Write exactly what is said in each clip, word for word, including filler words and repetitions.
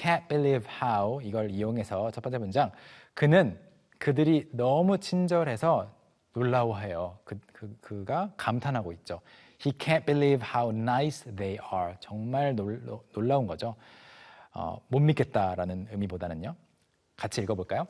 can't believe how 이걸 이용해서 첫 번째 문장 그는 그들이 너무 친절해서 놀라워해요. 그, 그, 그가 감탄하고 있죠. He can't believe how nice they are. 정말 놀, 놀라운 거죠. 어, 못 믿겠다라는 의미보다는요. 같이 읽어볼까요?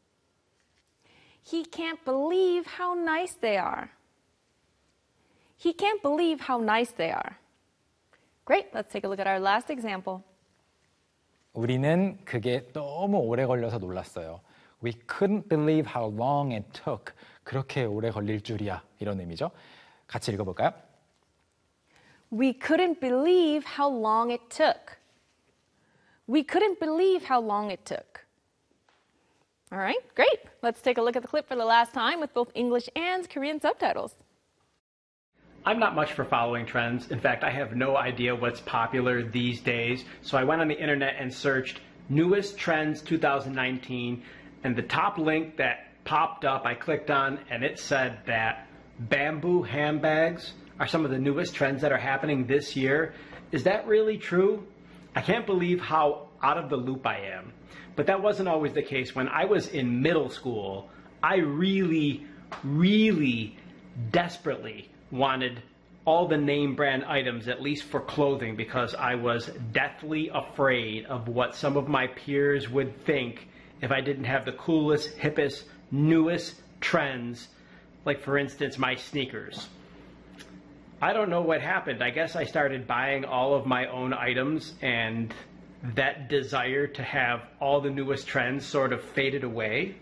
He can't believe how nice they are. He can't believe how nice they are. Great, let's take a look at our last example. 우리는 그게 너무 오래 걸려서 놀랐어요. We couldn't believe how long it took. 그렇게 오래 걸릴 줄이야. 이런 의미죠. 같이 읽어볼까요? We couldn't believe how long it took. We couldn't believe how long it took. All right, great. Let's take a look at the clip for the last time with both English and Korean subtitles. I'm not much for following trends. In fact, I have no idea what's popular these days. So I went on the internet and searched newest trends two thousand nineteen, and the top link that popped up, I clicked on, and it said that bamboo handbags are some of the newest trends that are happening this year. Is that really true? I can't believe how out of the loop I am. But that wasn't always the case. When I was in middle school, I really, really desperately wanted all the name brand items, at least for clothing, because I was deathly afraid of what some of my peers would think if I didn't have the coolest, hippest, newest trends, like for instance, my sneakers. I don't know what happened. I guess I started buying all of my own items, and that desire to have all the newest trends sort of faded away.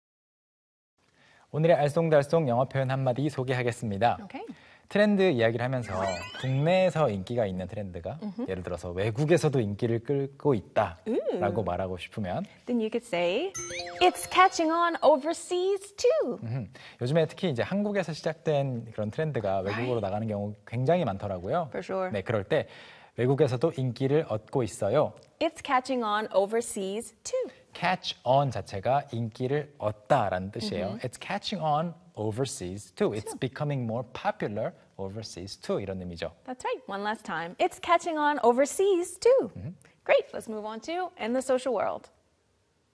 오늘의 알쏭달쏭 영어 표현 한마디 소개하겠습니다. Okay. 트렌드 이야기를 하면서 국내에서 인기가 있는 트렌드가 Mm-hmm. 예를 들어서 외국에서도 인기를 끌고 있다라고 말하고 싶으면 Then you could say, it's catching on overseas too. 음, 요즘에 특히 이제 한국에서 시작된 그런 트렌드가 외국으로 나가는 경우 굉장히 많더라고요. For sure. 네, 그럴 때 외국에서도 인기를 얻고 있어요. It's catching on overseas too. catch on 자체가 인기를 얻다라는 뜻이에요. It's catching on overseas too. It's becoming more popular overseas too. 이런 의미죠. That's right. One last time. It's catching on overseas too. Great. Let's move on to in the social world.